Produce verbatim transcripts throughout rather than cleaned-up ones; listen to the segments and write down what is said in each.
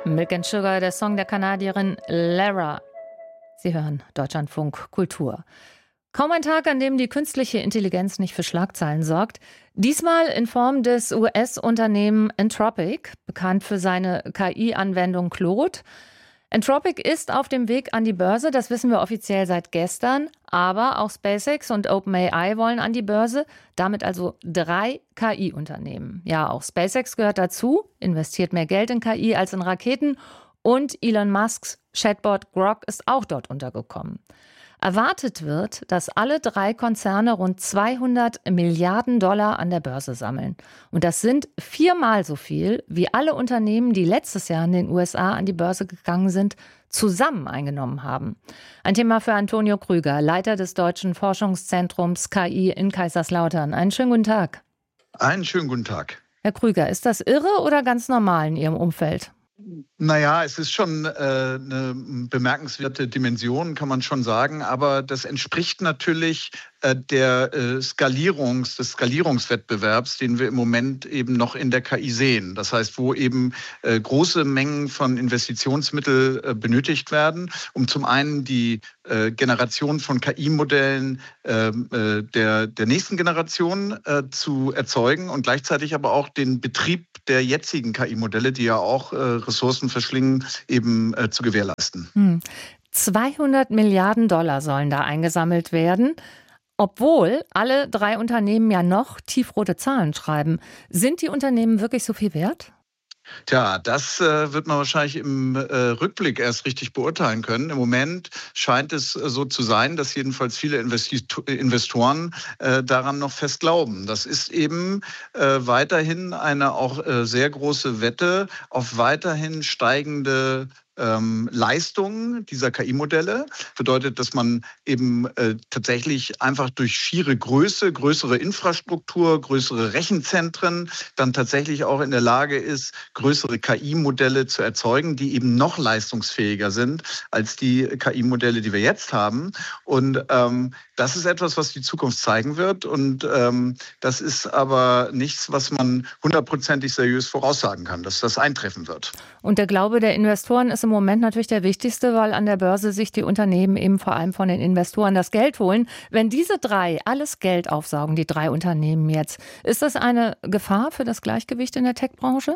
Milk and Sugar, der Song der Kanadierin Lara. Sie hören Deutschlandfunk Kultur. Kaum ein Tag, an dem die künstliche Intelligenz nicht für Schlagzeilen sorgt. Diesmal in Form des U S-Unternehmens Anthropic, bekannt für seine K I-Anwendung Claude. Anthropic ist auf dem Weg an die Börse, das wissen wir offiziell seit gestern. Aber auch SpaceX und OpenAI wollen an die Börse, damit also drei K I-Unternehmen. Ja, auch SpaceX gehört dazu, investiert mehr Geld in K I als in Raketen. Und Elon Musks Chatbot Grok ist auch dort untergekommen. Erwartet wird, dass alle drei Konzerne rund zweihundert Milliarden Dollar an der Börse sammeln. Und das sind viermal so viel, wie alle Unternehmen, die letztes Jahr in den U S A an die Börse gegangen sind, zusammen eingenommen haben. Ein Thema für Antonio Krüger, Leiter des Deutschen Forschungszentrums K I in Kaiserslautern. Einen schönen guten Tag. Einen schönen guten Tag. Herr Krüger, ist das irre oder ganz normal in Ihrem Umfeld? Naja, es ist schon äh, eine bemerkenswerte Dimension, kann man schon sagen. Aber das entspricht natürlich äh, der äh, Skalierungs, des Skalierungswettbewerbs, den wir im Moment eben noch in der K I sehen. Das heißt, wo eben äh, große Mengen von Investitionsmitteln äh, benötigt werden, um zum einen die äh, Generation von K I-Modellen äh, äh, der, der nächsten Generation äh, zu erzeugen und gleichzeitig aber auch den Betrieb der jetzigen K I-Modelle, die ja auch äh, Ressourcen verschlingen, eben äh, zu gewährleisten. Hm. zweihundert Milliarden Dollar sollen da eingesammelt werden, obwohl alle drei Unternehmen ja noch tiefrote Zahlen schreiben. Sind die Unternehmen wirklich so viel wert? Tja, das äh, wird man wahrscheinlich im äh, Rückblick erst richtig beurteilen können. Im Moment scheint es äh, so zu sein, dass jedenfalls viele Investi- Investoren äh, daran noch fest glauben. Das ist eben äh, weiterhin eine auch äh, sehr große Wette auf weiterhin steigende Ähm, Leistungen dieser K I-Modelle. Bedeutet, dass man eben äh, tatsächlich einfach durch schiere Größe, größere Infrastruktur, größere Rechenzentren dann tatsächlich auch in der Lage ist, größere K I-Modelle zu erzeugen, die eben noch leistungsfähiger sind als die K I-Modelle, die wir jetzt haben. Und ähm, das ist etwas, was die Zukunft zeigen wird. Und ähm, das ist aber nichts, was man hundertprozentig seriös voraussagen kann, dass das eintreffen wird. Und der Glaube der Investoren ist im Moment natürlich der wichtigste, weil an der Börse sich die Unternehmen eben vor allem von den Investoren das Geld holen. Wenn diese drei alles Geld aufsaugen, die drei Unternehmen jetzt, ist das eine Gefahr für das Gleichgewicht in der Tech-Branche?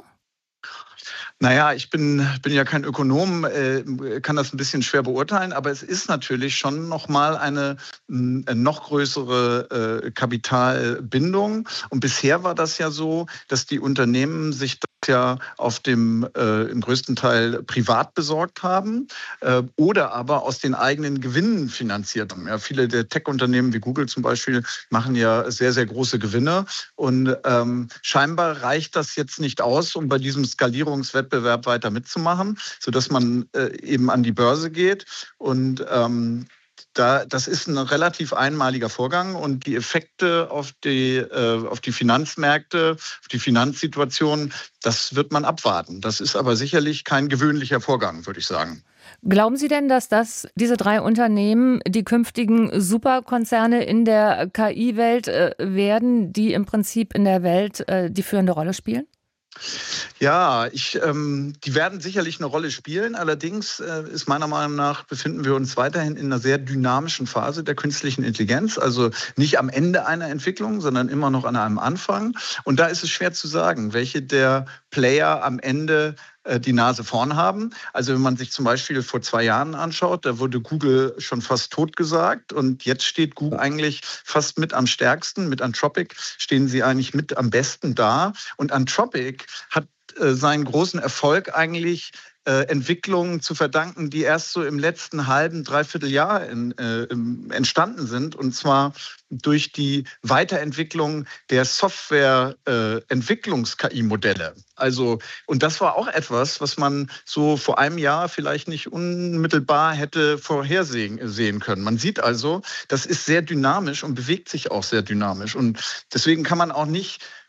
Naja, ich bin, bin ja kein Ökonom, äh, kann das ein bisschen schwer beurteilen, aber es ist natürlich schon nochmal eine, eine noch größere äh, Kapitalbindung. Und bisher war das ja so, dass die Unternehmen sich das ja auf dem äh, im größten Teil privat besorgt haben äh, oder aber aus den eigenen Gewinnen finanziert haben. Ja, viele der Tech-Unternehmen wie Google zum Beispiel machen ja sehr, sehr große Gewinne. Und ähm, scheinbar reicht das jetzt nicht aus, um bei diesem Skalierungswettbewerb weiter mitzumachen, sodass man äh, eben an die Börse geht. Und ähm, Da, das ist ein relativ einmaliger Vorgang und die Effekte auf die, äh, auf die Finanzmärkte, auf die Finanzsituation, das wird man abwarten. Das ist aber sicherlich kein gewöhnlicher Vorgang, würde ich sagen. Glauben Sie denn, dass das, diese drei Unternehmen die künftigen Superkonzerne in der K I-Welt äh, werden, die im Prinzip in der Welt äh, die führende Rolle spielen? Ja, ich, ähm, die werden sicherlich eine Rolle spielen. Allerdings äh, ist meiner Meinung nach, befinden wir uns weiterhin in einer sehr dynamischen Phase der künstlichen Intelligenz. Also nicht am Ende einer Entwicklung, sondern immer noch an einem Anfang. Und da ist es schwer zu sagen, welche der Player am Ende die Nase vorn haben. Also wenn man sich zum Beispiel vor zwei Jahren anschaut, da wurde Google schon fast totgesagt und jetzt steht Google eigentlich fast mit am stärksten. Mit Anthropic stehen sie eigentlich mit am besten da. Und Anthropic hat äh, seinen großen Erfolg eigentlich äh, Entwicklungen zu verdanken, die erst so im letzten halben, dreiviertel Jahr in, äh, entstanden sind. Und zwar durch die Weiterentwicklung der Software-Entwicklungs-K I-Modelle. Also, und das war auch etwas, was man so vor einem Jahr vielleicht nicht unmittelbar hätte vorhersehen sehen können. Man sieht also, das ist sehr dynamisch und bewegt sich auch sehr dynamisch. Und deswegen kann man auch nicht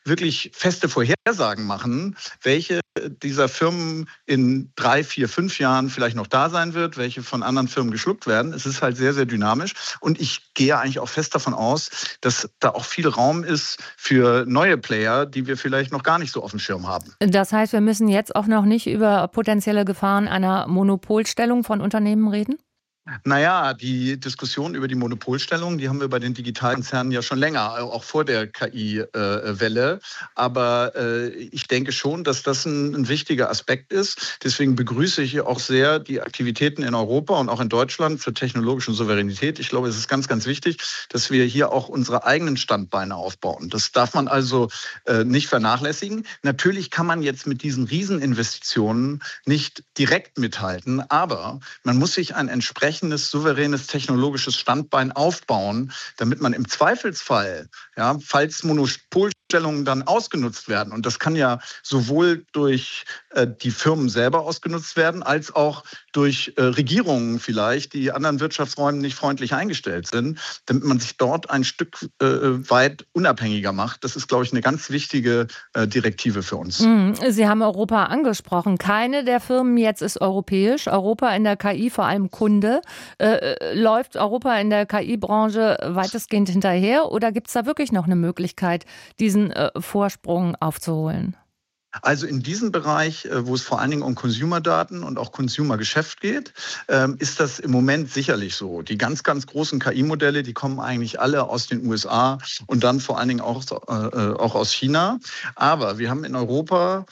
wirklich feste Vorhersagen machen, welche dieser Firmen in drei, vier, fünf Jahren vielleicht noch da sein wird, welche von anderen Firmen geschluckt werden. Es ist halt sehr, sehr dynamisch. Und ich gehe eigentlich auch fest davon aus, dass da auch viel Raum ist für neue Player, die wir vielleicht noch gar nicht so auf dem Schirm haben. Das heißt, wir müssen jetzt auch noch nicht über potenzielle Gefahren einer Monopolstellung von Unternehmen reden? Naja, die Diskussion über die Monopolstellung, die haben wir bei den Digitalkonzernen ja schon länger, auch vor der K I-Welle. Aber äh, ich denke schon, dass das ein, ein wichtiger Aspekt ist. Deswegen begrüße ich auch sehr die Aktivitäten in Europa und auch in Deutschland zur technologischen Souveränität. Ich glaube, es ist ganz, ganz wichtig, dass wir hier auch unsere eigenen Standbeine aufbauen. Das darf man also äh, nicht vernachlässigen. Natürlich kann man jetzt mit diesen Rieseninvestitionen nicht direkt mithalten, aber man muss sich ein entsprechendes souveränes technologisches Standbein aufbauen, damit man im Zweifelsfall, ja, falls Monopolstellungen dann ausgenutzt werden, und das kann ja sowohl durch äh, die Firmen selber ausgenutzt werden, als auch durch äh, Regierungen vielleicht, die anderen Wirtschaftsräumen nicht freundlich eingestellt sind, damit man sich dort ein Stück äh, weit unabhängiger macht. Das ist, glaube ich, eine ganz wichtige äh, Direktive für uns. Sie haben Europa angesprochen. Keine der Firmen jetzt ist europäisch. Europa in der K I, vor allem Kunde. Äh, läuft Europa in der K I-Branche weitestgehend hinterher oder gibt es da wirklich noch eine Möglichkeit, diesen äh, Vorsprung aufzuholen? Also in diesem Bereich, wo es vor allen Dingen um Consumer-Daten und auch Consumer-Geschäft geht, ist das im Moment sicherlich so. Die ganz, ganz großen K I-Modelle, die kommen eigentlich alle aus den U S A und dann vor allen Dingen auch, auch aus China. Aber wir haben in Europa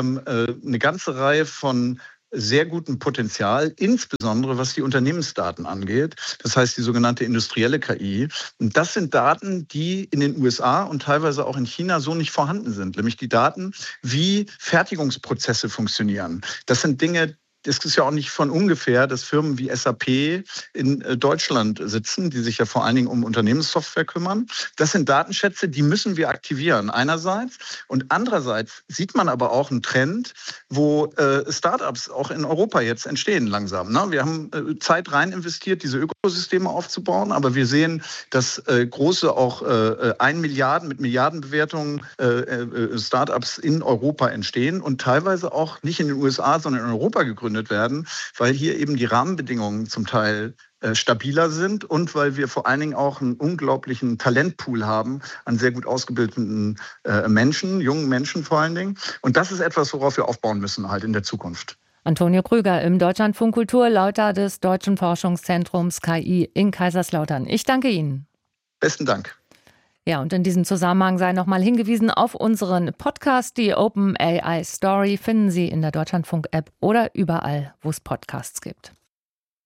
eine ganze Reihe von sehr gutem Potenzial, insbesondere was die Unternehmensdaten angeht. Das heißt, die sogenannte industrielle K I. Und das sind Daten, die in den U S A und teilweise auch in China so nicht vorhanden sind. Nämlich die Daten, wie Fertigungsprozesse funktionieren. Das sind Dinge, das ist ja auch nicht von ungefähr, dass Firmen wie S A P in Deutschland sitzen, die sich ja vor allen Dingen um Unternehmenssoftware kümmern. Das sind Datenschätze, die müssen wir aktivieren einerseits. Und andererseits sieht man aber auch einen Trend, wo äh, Startups auch in Europa jetzt entstehen langsam. Ne? Wir haben äh, Zeit rein investiert, diese Ökosysteme aufzubauen. Aber wir sehen, dass äh, große auch äh, ein Milliarden mit Milliardenbewertungen äh, äh, Startups in Europa entstehen und teilweise auch nicht in den U S A, sondern in Europa gegründet werden, weil hier eben die Rahmenbedingungen zum Teil äh, stabiler sind und weil wir vor allen Dingen auch einen unglaublichen Talentpool haben an sehr gut ausgebildeten äh, Menschen, jungen Menschen vor allen Dingen. Und das ist etwas, worauf wir aufbauen müssen halt in der Zukunft. Antonio Krüger im Deutschlandfunk Kultur, Leiter des Deutschen Forschungszentrums K I in Kaiserslautern. Ich danke Ihnen. Besten Dank. Ja, und in diesem Zusammenhang sei nochmal hingewiesen auf unseren Podcast. Die OpenAI Story finden Sie in der Deutschlandfunk-App oder überall, wo es Podcasts gibt.